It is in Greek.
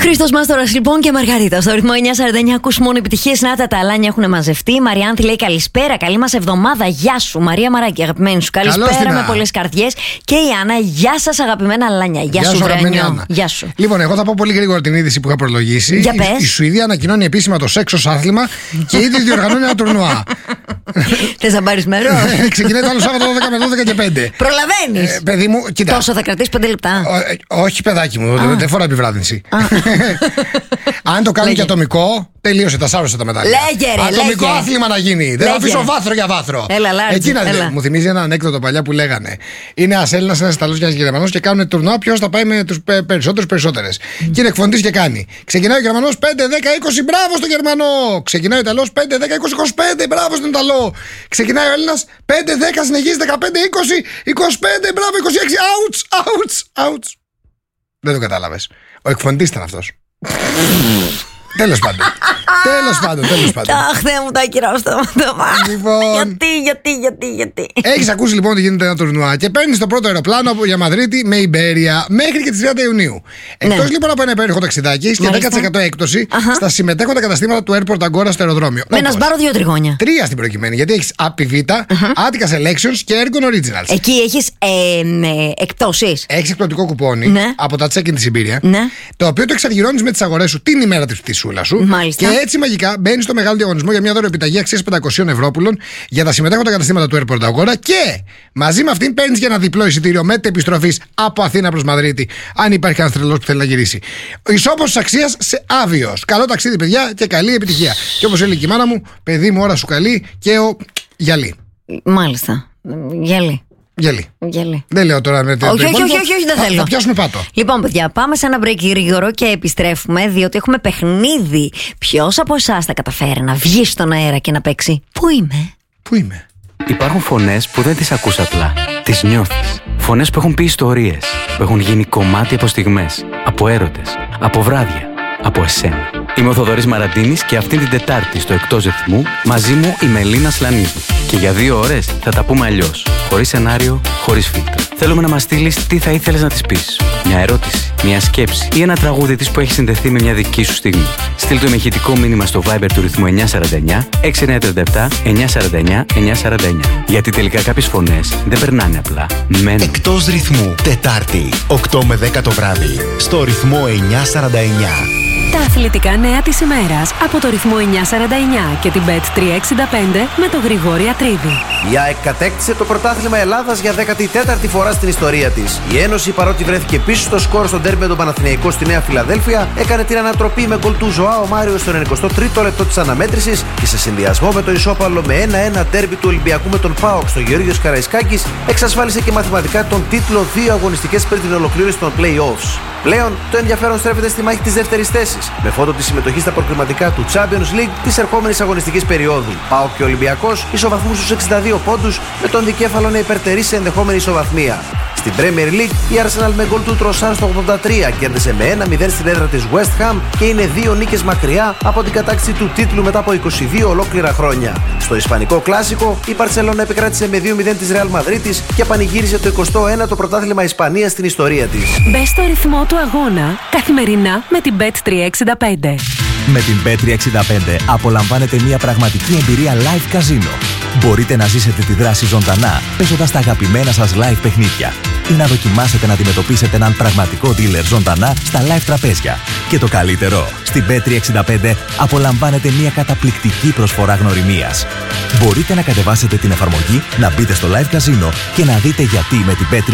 Χρήστος Μάστορας λοιπόν και Μαργαρίτα. Στο ρυθμό 949 ακούς μόνο επιτυχίες. Να τα αλάνια έχουν μαζευτεί. Η Μαριάνθη λέει καλησπέρα, καλή μας εβδομάδα. Γεια σου, Μαρία Μαράκη, αγαπημένη σου. Καλησπέρα με πολλές καρδιές. Και η Άννα, γεια σας, αγαπημένα αλάνια. Γεια σου, Βρένιο. Γεια σου. Λοιπόν, εγώ θα πω πολύ γρήγορα την είδηση που είχα προλογίσει. Για πες. Η Σουηδία ανακοινώνει επίσημα το σεξ ως άθλημα και ήδη διοργανώνει ένα τουρνουά. Θες να πάρεις μέρος? Ξεκινάει το άλλο Σάββατο 12 με 12 και 5. Προλαβαίνεις. Παιδί μου, κοίτα. Τόσο θα κρατήσει 5 λεπτά. Όχι, παιδάκι μου, δεν φορά επιβράδυνση. Αν το κάνουν και ατομικό, τελείωσε, τα σάρωσε τα μετάλλια. Ατομικό άθλημα να γίνει. Δεν θα αφήσω βάθρο για βάθρο. Εκεί να δείτε. Μου θυμίζει ένα ανέκδοτο παλιά που λέγανε: είναι ένα Έλληνα, ένα Ιταλό και ένα Γερμανό και κάνουν τουρνουά. Ποιο θα πάει με του περισσότερες. Και είναι εκφωνητής και κάνει. Ξεκινάει ο Γερμανός 5, 10, 20, μπράβο στον Γερμανό. Ξεκινάει ο Ιταλός 5, 10, 20, 25, μπράβο στον Ιταλό. Ξεκινάει ο Έλληνας 5, 10, συνεχίζει 15, 20, 25, μπράβο 26. Ouch. Δεν το κατάλαβες. Ο εκφωνητής ήταν αυτός. Τέλος πάντων. Αχ, Θεέ μου, τα άκυρα στο Λοιπόν. Γιατί. Έχεις ακούσει λοιπόν ότι γίνεται ένα τουρνουά και παίρνεις το πρώτο αεροπλάνο για Μαδρίτη με Ιμπέρια μέχρι και τις 30 Ιουνίου. Εκτός λοιπόν από ένα υπέροχο ταξιδάκι, έχεις και 10% έκπτωση στα συμμετέχοντα καταστήματα του Airport Agoura στο αεροδρόμιο. Με ένα σπάρο 2 τριγώνια. 3 στην προκειμένη, γιατί έχεις Apivita, Attica Selections και Ergon Originals. Εκεί έχεις εκπτώσεις. Έχεις εκπτωτικό κουπόνι από τα check-in της Ιμπήρια, το οποίο το εξαργυρώνεις με τις αγορές σου την ημέρα της σούλα σου. Μάλιστα. Και έτσι μαγικά μπαίνεις στο μεγάλο διαγωνισμό για μια δωροεπιταγή αξίας 500 Ευρωπούλων για τα συμμετέχοντα καταστήματα του Airport Agoura και μαζί με αυτήν παίρνεις και ένα διπλό εισιτήριο επιστροφής από Αθήνα προς Μαδρίτη, αν υπάρχει ένας τρελός που θέλει να γυρίσει. Ισόπωσης αξίας σε Άβιος. Καλό ταξίδι, παιδιά, και καλή επιτυχία. Και όπως έλεγε η μάνα μου, παιδί μου, ώρα σου καλή και ο γυαλί. Μάλιστα. Γυαλί. Δεν λέω τώρα με το όχι, δεν θέλω. Θα πιάσουμε πάτο. Λοιπόν, παιδιά, πάμε σε ένα break γρήγορο και επιστρέφουμε, διότι έχουμε παιχνίδι. Ποιος από εσάς θα καταφέρει να βγει στον αέρα και να παίξει? Πού είμαι? Υπάρχουν φωνές που δεν τις ακούς απλά. Τις νιώθεις. Φωνές που έχουν πει ιστορίες, που έχουν γίνει κομμάτι από στιγμές, από έρωτες, από βράδια, από εσένα. Είμαι ο Θοδωρής Μαραντίνης και αυτήν την Τετάρτη στο Εκτός Ρυθμού μαζί μου η Μελίνα Σλανίδου. Και για 2 ώρες θα τα πούμε αλλιώς. Χωρίς σενάριο, χωρίς φίλτρο. Θέλουμε να μας στείλεις τι θα ήθελες να της πεις. Μια ερώτηση, μια σκέψη ή ένα τραγούδι της που έχει συνδεθεί με μια δική σου στιγμή. Στείλ το με ηχητικό μήνυμα στο Viber του ρυθμού 949 6937 949 949. Γιατί τελικά κάποιες φωνές δεν περνάνε απλά. Μένουν. Εκτός Ρυθμού, Τετάρτη, 8 με 10 το βράδυ, στο ρυθμό 949. Τα αθλητικά νέα της ημέρας από το ρυθμό 949 και την Bet365 με τον Γρηγόρη Ατρίδη. Η ΑΕΚ κατέκτησε το πρωτάθλημα Ελλάδας για 14η φορά στην ιστορία της. Η Ένωση, παρότι βρέθηκε πίσω στο σκορ στον ντέρμπι με τον Παναθηναϊκό στη Νέα Φιλαδέλφια, έκανε την ανατροπή με γκολ του Ζωάο Μάριο στο 93ο λεπτό της αναμέτρησης και σε συνδυασμό με το ισόπαλο με 1-1 ντέρμπι του Ολυμπιακού με τον ΠΑΟΚ στο Γεώργιος Καραϊσκάκης, εξασφάλισε και μαθηματικά τον τίτλο 2 αγωνιστικές πριν την ολοκλήρωση των play-offs. Πλέον το ενδιαφέρον στρέφεται στη μάχη της δεύτερης θέσης, με φόντο τη συμμετοχή στα προκριματικά του Champions League της ερχόμενης αγωνιστικής περίοδου. ΠΑΟΚ και Ολυμπιακός ισοβαθμούν στους 62 πόντους, με τον δικέφαλο να υπερτερεί σε ενδεχόμενη ισοβαθμία. Στην Premier League, η Arsenal με γκολ του Τροσάρ στο 83 κέρδισε με 1-0 στην έδρα της West Ham και είναι 2 νίκες μακριά από την κατάκτηση του τίτλου μετά από 22 ολόκληρα χρόνια. Στο Ισπανικό Κλάσικο, η Μπαρσελόνα επικράτησε με 2-0 της Real Madrid και πανηγύρισε το 21ο πρωτάθλημα Ισπανίας στην ιστορία της. Μπες στο ρυθμό του αγώνα καθημερινά με την Bet365. Με την Bet365 απολαμβάνετε μια πραγματική εμπειρία live casino. Μπορείτε να ζήσετε τη δράση ζωντανά παίζοντας τα αγαπημένα σας live παιχνίδια ή να δοκιμάσετε να αντιμετωπίσετε έναν πραγματικό dealer ζωντανά στα live τραπέζια. Και το καλύτερο, στην Bet365 απολαμβάνετε μια καταπληκτική προσφορά γνωριμίας. Μπορείτε να κατεβάσετε την εφαρμογή, να μπείτε στο live casino και να δείτε γιατί με την Bet365